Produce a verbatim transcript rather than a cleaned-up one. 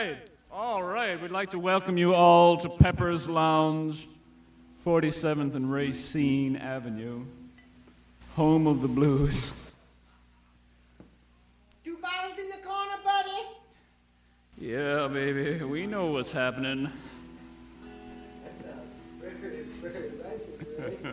right. All right. We'd like to welcome you all to Pepper's Lounge, forty-seventh and Racine Avenue, home of the blues. Two bottles in the corner, buddy. Yeah, baby. We know what's happening. That's a very, very righteous, right?